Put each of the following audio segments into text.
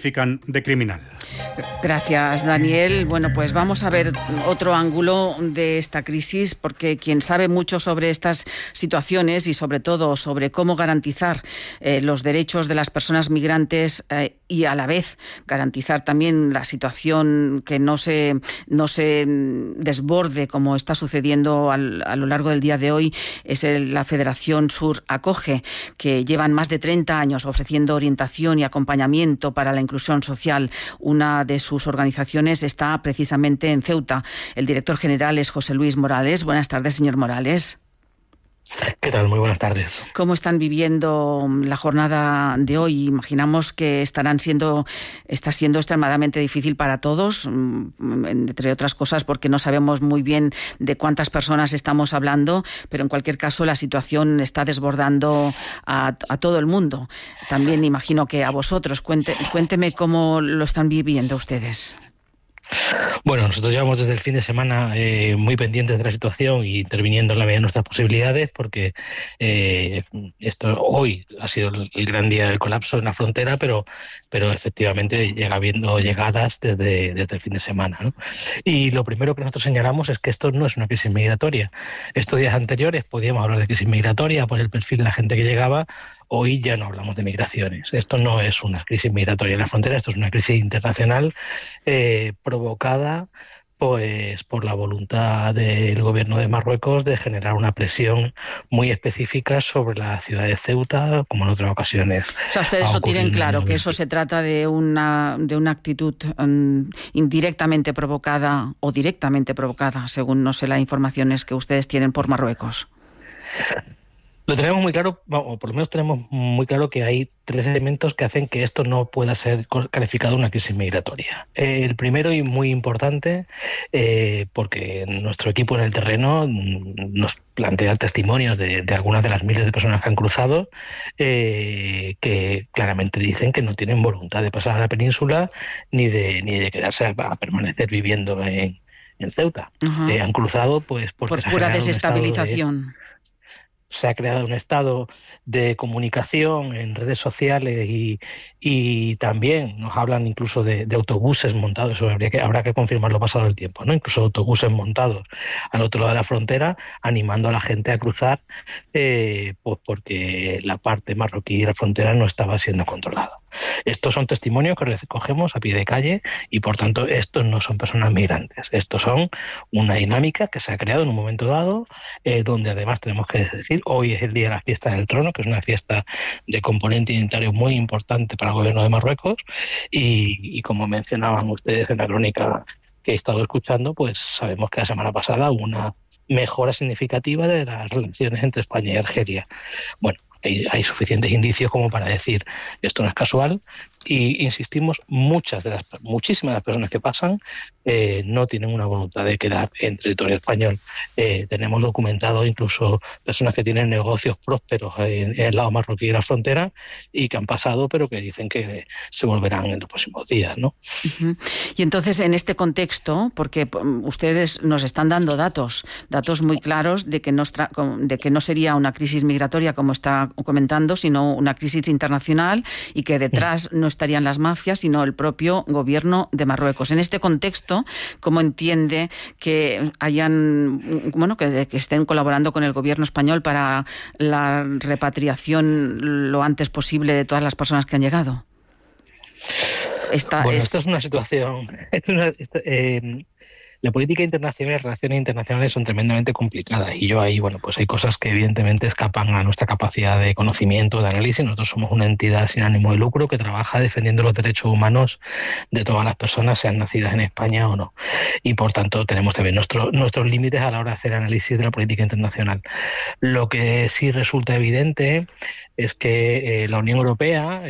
califican de criminal. Gracias, Daniel. Bueno, pues vamos a ver otro ángulo de esta crisis, porque quien sabe mucho sobre estas situaciones y sobre todo sobre cómo garantizar los derechos de las personas migrantes y a la vez garantizar también la situación que no se desborde como está sucediendo a lo largo del día de hoy, es la Federación Sur Acoge, que llevan más de 30 años ofreciendo orientación y acompañamiento para la inclusión social. Una de sus organizaciones está precisamente en Ceuta. El director general es José Luis Morales. Buenas tardes, señor Morales. ¿Qué tal? Muy buenas tardes. ¿Cómo están viviendo la jornada de hoy? Imaginamos que está siendo extremadamente difícil para todos, entre otras cosas porque no sabemos muy bien de cuántas personas estamos hablando, pero en cualquier caso la situación está desbordando a todo el mundo. También imagino que a vosotros. Cuénteme cómo lo están viviendo ustedes. Bueno, nosotros llevamos desde el fin de semana muy pendientes de la situación y interviniendo en la medida de nuestras posibilidades, porque hoy ha sido el gran día del colapso en la frontera, pero efectivamente llega habiendo llegadas desde el fin de semana, ¿no? Y lo primero que nosotros señalamos es que esto no es una crisis migratoria. Estos días anteriores podíamos hablar de crisis migratoria por el perfil de la gente que llegaba. Hoy ya no hablamos de migraciones. Esto no es una crisis migratoria en la frontera, esto es una crisis internacional provocada pues por la voluntad del gobierno de Marruecos de generar una presión muy específica sobre la ciudad de Ceuta, como en otras ocasiones. O sea, ustedes lo tienen claro, que eso se trata de una actitud indirectamente provocada o directamente provocada, según no sé las informaciones que ustedes tienen por Marruecos. Lo tenemos muy claro, o por lo menos tenemos muy claro que hay tres elementos que hacen que esto no pueda ser calificado una crisis migratoria. El primero y muy importante, porque nuestro equipo en el terreno nos plantea testimonios de algunas de las miles de personas que han cruzado, que claramente dicen que no tienen voluntad de pasar a la península ni de quedarse a permanecer viviendo en Ceuta. Han cruzado pues por pura desestabilización. Se ha creado un estado de comunicación en redes sociales y también nos hablan incluso de autobuses montados, eso habrá que confirmarlo pasado el tiempo, ¿no? Incluso autobuses montados al otro lado de la frontera animando a la gente a cruzar pues porque la parte marroquí de la frontera no estaba siendo controlada. Estos son testimonios que recogemos a pie de calle y por tanto estos no son personas migrantes, estos son una dinámica que se ha creado en un momento dado donde además tenemos que decir hoy es el día de la fiesta del trono, que es una fiesta de componente identitario muy importante para el gobierno de Marruecos y como mencionaban ustedes en la crónica que he estado escuchando, pues sabemos que la semana pasada hubo una mejora significativa de las relaciones entre España y Argelia. Bueno, hay suficientes indicios como para decir esto no es casual y insistimos, muchísimas de las personas que pasan no tienen una voluntad de quedar en territorio español. Tenemos documentado incluso personas que tienen negocios prósperos en el lado marroquí de la frontera y que han pasado pero que dicen que se volverán en los próximos días, ¿no? Uh-huh. Y entonces en este contexto, porque ustedes nos están dando datos muy claros de que no sería una crisis migratoria como está comentando, sino una crisis internacional y que detrás no estarían las mafias, sino el propio gobierno de Marruecos. En este contexto, ¿cómo entiende que que estén colaborando con el gobierno español para la repatriación lo antes posible de todas las personas que han llegado? Esto es una situación... La política internacional y las relaciones internacionales son tremendamente complicadas y hay cosas que evidentemente escapan a nuestra capacidad de conocimiento, de análisis. Nosotros somos una entidad sin ánimo de lucro que trabaja defendiendo los derechos humanos de todas las personas, sean nacidas en España o no. Y por tanto tenemos también nuestros límites a la hora de hacer análisis de la política internacional. Lo que sí resulta evidente es que la Unión Europea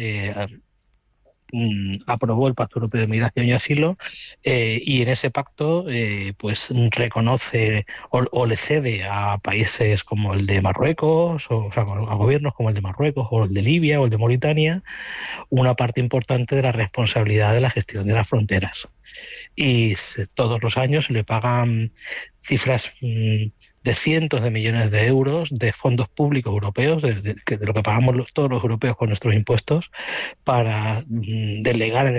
aprobó el Pacto Europeo de Migración y Asilo y en ese pacto pues reconoce o le cede a países como el de Marruecos, a gobiernos como el de Marruecos o el de Libia o el de Mauritania, una parte importante de la responsabilidad de la gestión de las fronteras. Y todos los años se le pagan cifras de cientos de millones de euros de fondos públicos europeos, de lo que pagamos todos los europeos con nuestros impuestos, para delegar en